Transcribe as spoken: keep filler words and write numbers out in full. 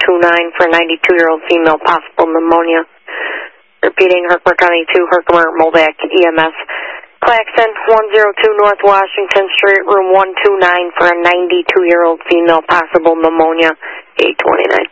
two nine for a ninety-two-year-old female, possible pneumonia. Repeating, Herkimer County two, Herkimer, Moldac, E M S. Claxton, one oh two North Washington Street, room one two nine for a ninety-two-year-old female, possible pneumonia, eight twenty-nine.